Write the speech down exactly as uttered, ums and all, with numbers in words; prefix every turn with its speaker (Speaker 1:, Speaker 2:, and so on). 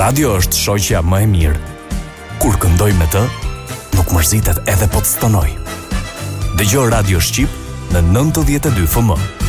Speaker 1: Radio është shoqja më e mirë. Kur këndoj me të, nuk mërzitet edhe po të stonoj. Dëgjoj Radio Shqip në nëntëdhjetë e dy F M.